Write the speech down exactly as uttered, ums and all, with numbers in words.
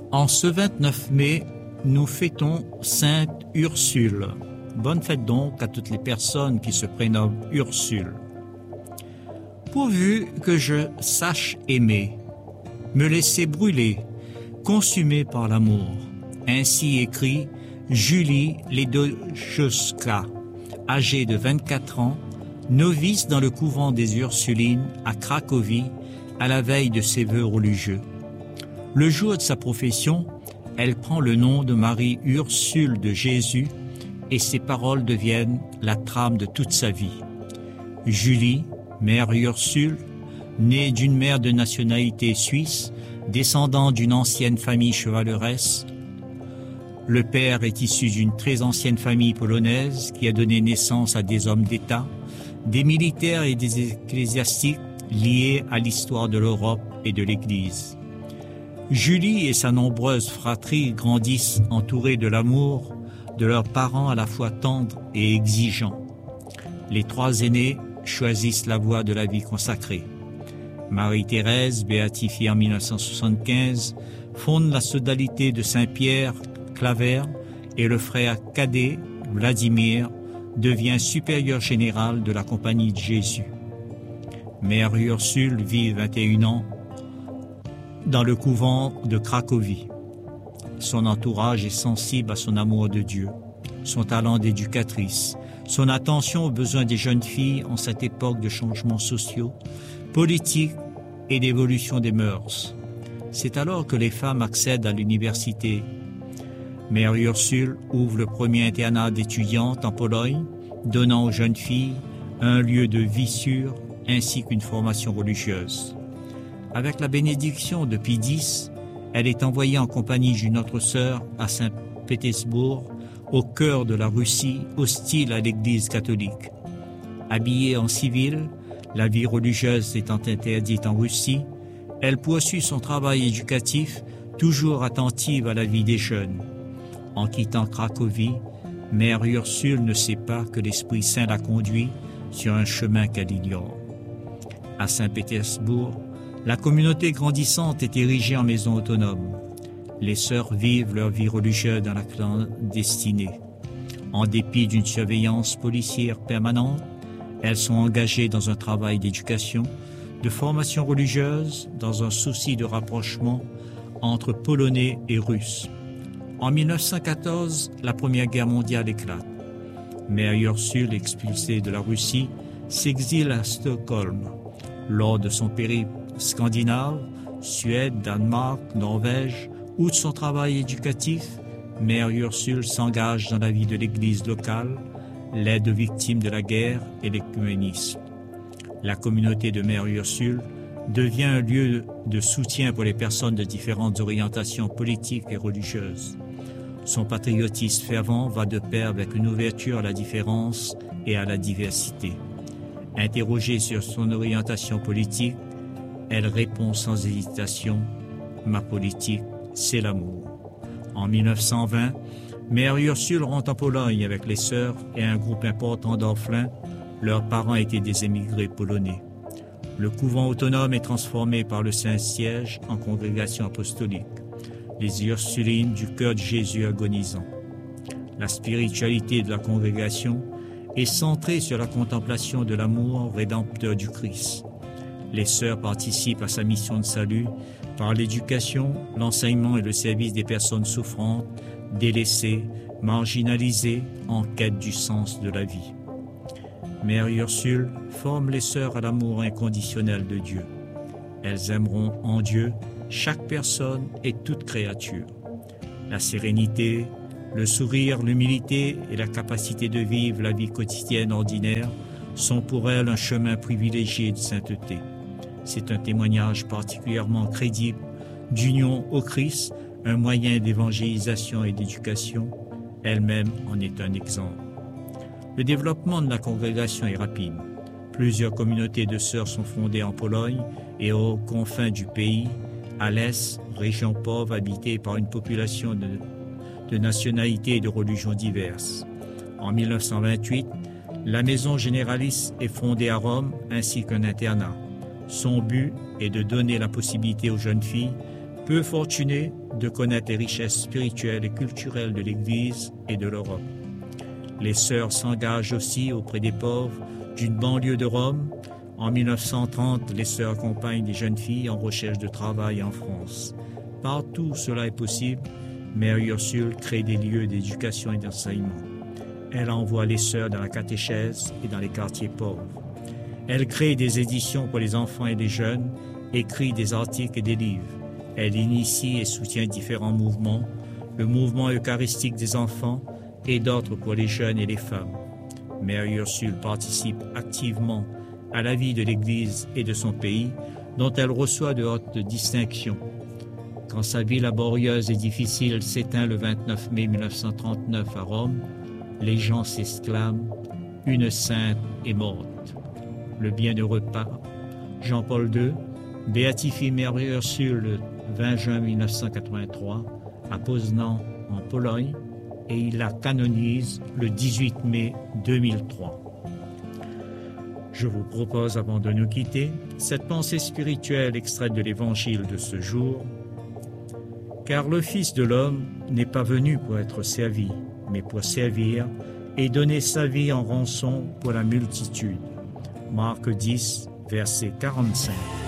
En ce vingt-neuf mai, nous fêtons Sainte Ursule. Bonne fête donc à toutes les personnes qui se prénomment Ursule. Pourvu que je sache aimer, me laisser brûler, consumé par l'amour. Ainsi écrit Julie Ledochowska, âgée de vingt-quatre ans, novice dans le couvent des Ursulines à Cracovie, à la veille de ses vœux religieux. Le jour de sa profession, elle prend le nom de Marie Ursule de Jésus et ses paroles deviennent la trame de toute sa vie. Julie, mère Ursule, née d'une mère de nationalité suisse, descendant d'une ancienne famille chevaleresque. Le père est issu d'une très ancienne famille polonaise qui a donné naissance à des hommes d'État, des militaires et des ecclésiastiques liés à l'histoire de l'Europe et de l'Église. Julie et sa nombreuse fratrie grandissent entourées de l'amour de leurs parents à la fois tendres et exigeants. Les trois aînés choisissent la voie de la vie consacrée. Marie-Thérèse, béatifiée en mille neuf cent soixante-quinze, fonde la sodalité de Saint-Pierre Claver et le frère cadet, Vladimir, devient supérieur général de la Compagnie de Jésus. Mère Ursule vit vingt et un ans dans le couvent de Cracovie. Son entourage est sensible à son amour de Dieu, son talent d'éducatrice, son attention aux besoins des jeunes filles en cette époque de changements sociaux, politiques et d'évolution des mœurs. C'est alors que les femmes accèdent à l'université. Mère Ursule ouvre le premier internat d'étudiantes en Pologne, donnant aux jeunes filles un lieu de vie sûr ainsi qu'une formation religieuse. Avec la bénédiction de Pie X, elle est envoyée en compagnie d'une autre sœur à Saint-Pétersbourg, au cœur de la Russie hostile à l'Église catholique. Habillée en civil, la vie religieuse étant interdite en Russie, elle poursuit son travail éducatif, toujours attentive à la vie des jeunes. En quittant Cracovie, Mère Ursule ne sait pas que l'Esprit Saint la conduit sur un chemin qu'elle ignore. À Saint-Pétersbourg, la communauté grandissante est érigée en maison autonome. Les sœurs vivent leur vie religieuse dans la clandestinée. En dépit d'une surveillance policière permanente, elles sont engagées dans un travail d'éducation, de formation religieuse, dans un souci de rapprochement entre Polonais et Russes. En mille neuf cent quatorze, la Première Guerre mondiale éclate. Mère Ursule, expulsée de la Russie, s'exile à Stockholm. Lors de son périple scandinave, Suède, Danemark, Norvège, outre son travail éducatif, Mère Ursule s'engage dans la vie de l'Église locale, l'aide aux victimes de la guerre et l'écuménisme. La communauté de Mère Ursule devient un lieu de soutien pour les personnes de différentes orientations politiques et religieuses. Son patriotisme fervent va de pair avec une ouverture à la différence et à la diversité. Interrogée sur son orientation politique, elle répond sans hésitation « Ma politique, c'est l'amour ». En mille neuf cent vingt, Mère Ursule rentre en Pologne avec les sœurs et un groupe important d'orphelins. Leurs parents étaient des émigrés polonais. Le couvent autonome est transformé par le Saint-Siège en congrégation apostolique. Les Ursulines du cœur de Jésus agonisant. La spiritualité de la congrégation est centrée sur la contemplation de l'amour rédempteur du Christ. Les sœurs participent à sa mission de salut par l'éducation, l'enseignement et le service des personnes souffrantes, délaissées, marginalisées, en quête du sens de la vie. Mère Ursule forme les sœurs à l'amour inconditionnel de Dieu. Elles aimeront en Dieu chaque personne et toute créature. La sérénité, le sourire, l'humilité et la capacité de vivre la vie quotidienne ordinaire sont pour elles un chemin privilégié de sainteté. C'est un témoignage particulièrement crédible d'union au Christ, un moyen d'évangélisation et d'éducation. Elle-même en est un exemple. Le développement de la congrégation est rapide. Plusieurs communautés de sœurs sont fondées en Pologne et aux confins du pays, à l'Est, région pauvre habitée par une population de, de nationalités et de religions diverses. En mille neuf cent vingt-huit, la maison généraliste est fondée à Rome ainsi qu'un internat. Son but est de donner la possibilité aux jeunes filles peu fortunés de connaître les richesses spirituelles et culturelles de l'Église et de l'Europe. Les sœurs s'engagent aussi auprès des pauvres d'une banlieue de Rome. En mille neuf cent trente, les sœurs accompagnent des jeunes filles en recherche de travail en France. Partout où cela est possible, Mère Ursule crée des lieux d'éducation et d'enseignement. Elle envoie les sœurs dans la catéchèse et dans les quartiers pauvres. Elle crée des éditions pour les enfants et les jeunes, écrit des articles et des livres. Elle initie et soutient différents mouvements, le mouvement eucharistique des enfants et d'autres pour les jeunes et les femmes. Mère Ursule participe activement à la vie de l'Église et de son pays, dont elle reçoit de hautes distinctions. Quand sa vie laborieuse et difficile s'éteint le vingt-neuf mai mille neuf cent trente-neuf à Rome, les gens s'exclament « Une sainte est morte ». Le bienheureux pape Jean-Paul deux béatifie Mère Ursule le vingt juin mille neuf cent quatre-vingt-trois à Poznań en Pologne et il la canonise le dix-huit mai deux mille trois. Je vous propose, avant de nous quitter, cette pensée spirituelle extraite de l'Évangile de ce jour. Car le Fils de l'homme n'est pas venu pour être servi, mais pour servir et donner sa vie en rançon pour la multitude. Marc dix, verset quarante-cinq.